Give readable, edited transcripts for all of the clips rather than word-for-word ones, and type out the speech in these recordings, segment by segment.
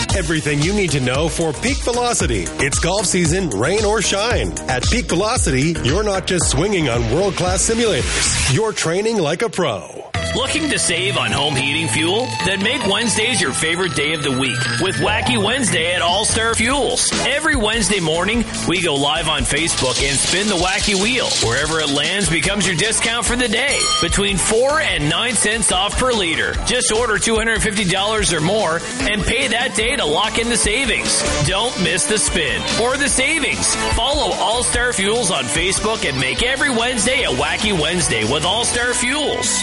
Everything you need to know for Peak Velocity. It's golf season, rain or shine. At Peak Velocity, you're not just swinging on world-class simulators. You're training like a pro. Looking to save on home heating fuel? Then make Wednesdays your favorite day of the week with Wacky Wednesday at All Star Fuels. Every Wednesday morning, we go live on Facebook and spin the wacky wheel. Wherever it lands becomes your discount for the day. Between 4 and 9 cents off per liter. Just order $250 or more and pay that day to lock in the savings. Don't miss the spin or the savings. Follow All Star Fuels on Facebook and make every Wednesday a Wacky Wednesday with All Star Fuels.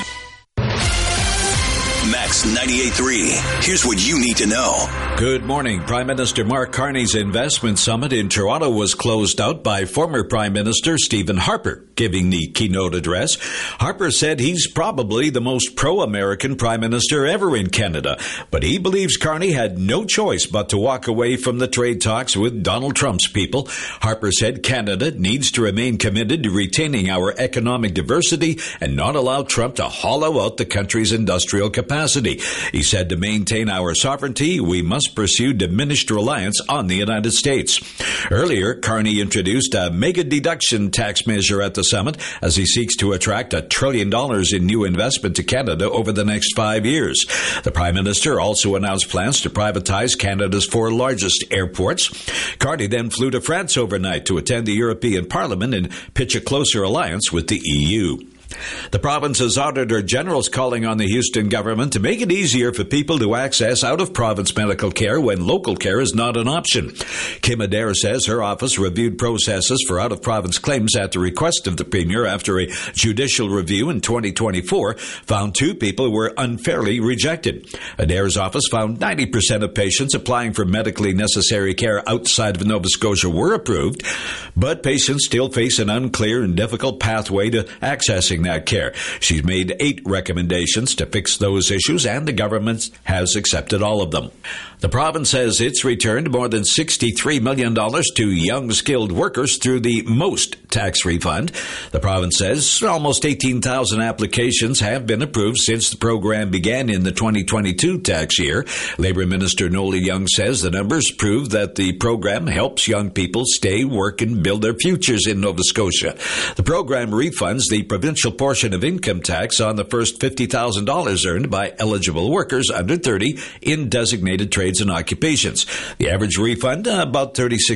Max 98.3. Here's what you need to know. Good morning. Prime Minister Mark Carney's investment summit in Toronto was closed out by former Prime Minister Stephen Harper. Giving the keynote address, Harper said he's probably the most pro-American Prime Minister ever in Canada, but he believes Carney had no choice but to walk away from the trade talks with Donald Trump's people. Harper said Canada needs to remain committed to retaining our economic diversity and not allow Trump to hollow out the country's industrial capacity. He said to maintain our sovereignty, we must pursue diminished reliance on the United States. Earlier, Carney introduced a mega deduction tax measure at the summit as he seeks to attract $1 trillion in new investment to Canada over the next 5 years. The Prime Minister also announced plans to privatize Canada's 4 largest airports. Carney then flew to France overnight to attend the European Parliament and pitch a closer alliance with the EU. The province's Auditor General is calling on the Houston government to make it easier for people to access out-of-province medical care when local care is not an option. Kim Adair says her office reviewed processes for out-of-province claims at the request of the Premier after a judicial review in 2024 found 2 people were unfairly rejected. Adair's office found 90% of patients applying for medically necessary care outside of Nova Scotia were approved, but patients still face an unclear and difficult pathway to accessing that care. She's made 8 recommendations to fix those issues, and the government has accepted all of them. The province says it's returned more than $63 million to young skilled workers through the MOST tax refund. The province says almost 18,000 applications have been approved since the program began in the 2022 tax year. Labour Minister Nola Young says the numbers prove that the program helps young people stay, work, and build their futures in Nova Scotia. The program refunds the provincial portion of income tax on the first $50,000 earned by eligible workers under 30 in designated trades and occupations. The average refund, about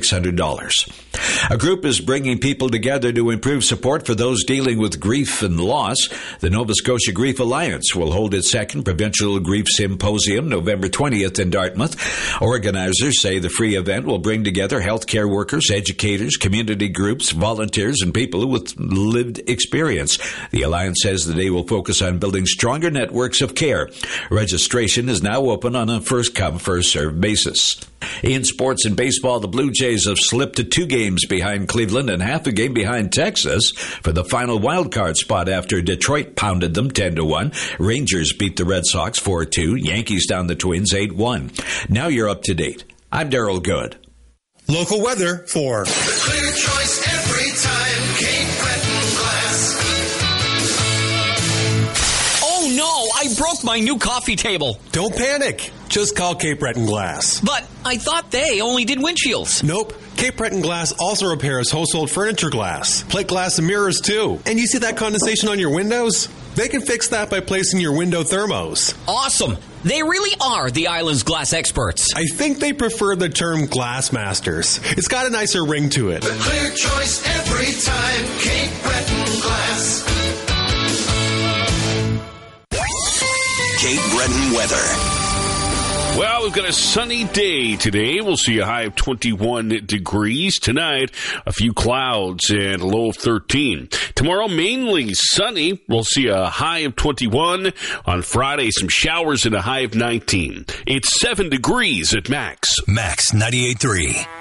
$3,600. A group is bringing people together to improve support for those dealing with grief and loss. The Nova Scotia Grief Alliance will hold its second Provincial Grief Symposium November 20th in Dartmouth. Organizers say the free event will bring together healthcare workers, educators, community groups, volunteers, and people with lived experience. The Alliance says the day will focus on building stronger networks of care. Registration is now open on a first-come, first-served basis. In sports and baseball, the Blue Jays have slipped to 2 games behind Cleveland and half a game behind Texas for the final wildcard spot after Detroit pounded them 10-1. Rangers beat the Red Sox 4-2. Yankees down the Twins 8-1. Now you're up to date. I'm Daryl Good. Local weather for The clear choice every time, Cape Breton Glass. Oh no, I broke my new coffee table. Don't panic. Just call Cape Breton Glass. But I thought they only did windshields. Nope. Cape Breton Glass also repairs household furniture glass, plate glass, and mirrors too. And you see that condensation on your windows? They can fix that by placing your window thermos. Awesome. They really are the island's glass experts. I think they prefer the term glass masters. It's got a nicer ring to it. The clear choice every time, Cape Breton Glass. Cape Breton weather. Well, we've got a sunny day today. We'll see a high of 21 degrees. Tonight, a few clouds and a low of 13. Tomorrow, mainly sunny. We'll see a high of 21. On Friday, some showers and a high of 19. It's 7 degrees at Max. Max 98.3.